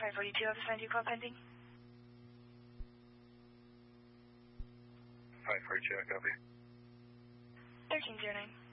542, have assigned you call pending. 542, I copy. 1309.